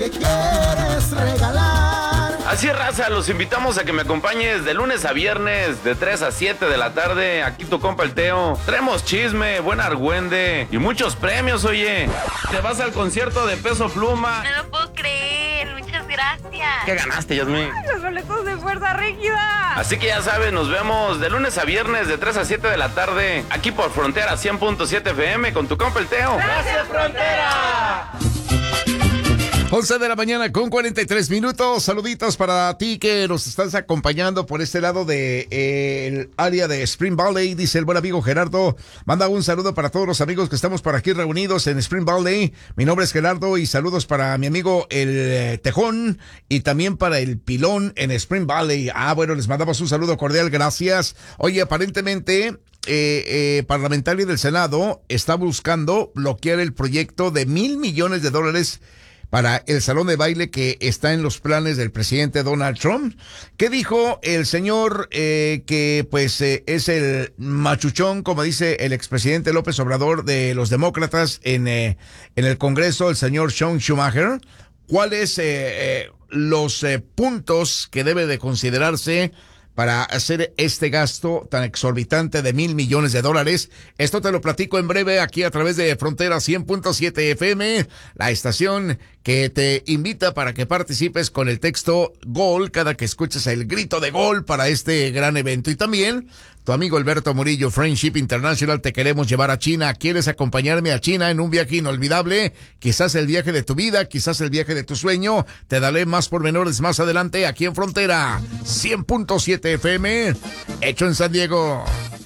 ¿Qué quieres regalar? Así es, raza, los invitamos a que me acompañes de lunes a viernes, de 3 a 7 de la tarde, aquí tu compa el Teo. Traemos chisme, buen argüende y muchos premios, oye. Te vas al concierto de Peso Pluma. No lo puedo creer, muchas gracias. ¿Qué ganaste, Yasmín? Los boletos de Fuerza Régida. Así que ya sabes, nos vemos de lunes a viernes, de 3 a 7 de la tarde, aquí por Frontera 100.7 FM con tu compa el Teo. ¡Gracias, Frontera! 11 de la mañana con 43 minutos. Saluditos para ti que nos estás acompañando por este lado de el área de Spring Valley. Dice el buen amigo Gerardo. Manda un saludo para todos los amigos que estamos por aquí reunidos en Spring Valley. Mi nombre es Gerardo y saludos para mi amigo el Tejón y también para el Pilón en Spring Valley. Bueno, les mandamos un saludo cordial. Gracias. Oye, aparentemente parlamentario del Senado está buscando bloquear el proyecto de $1,000 millones para el salón de baile que está en los planes del presidente Donald Trump. ¿Qué dijo el señor que pues es el machuchón, como dice el expresidente López Obrador de los demócratas en el Congreso, el señor Sean Schumacher? ¿Cuáles los puntos que debe de considerarse para hacer este gasto tan exorbitante de $1,000 millones? Esto te lo platico en breve aquí a través de Frontera 100.7 FM, la estación que te invita para que participes con el texto GOL cada que escuches el grito de gol para este gran evento. Y también tu amigo Alberto Murillo, Friendship International, te queremos llevar a China. ¿Quieres acompañarme a China en un viaje inolvidable? Quizás el viaje de tu vida, quizás el viaje de tu sueño. Te daré más pormenores más adelante aquí en Frontera 100.7 FM, hecho en San Diego.